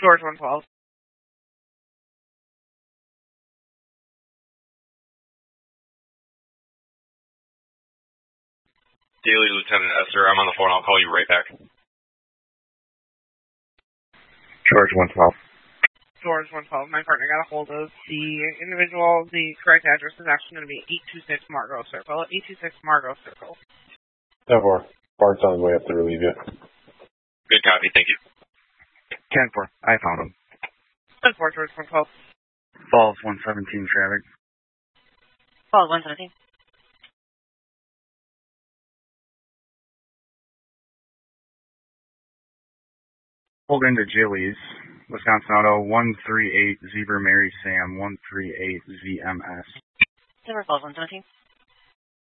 George 112. Daily Lieutenant Esser, I'm on the phone. I'll call you right back. George 112. George 112. My partner got a hold of the individual. The correct address is actually going to be 826 Margot Circle. 826 Margot Circle. 10-4. Bart's on his way up to relieve you. Good copy. Thank you. 10-4. I found him. 10-4, George 112. Falls 117 traffic. Falls 117. Pulled into Jilly's, Wisconsin Auto 138 Zebra Mary Sam 138 ZMS. Falls 117.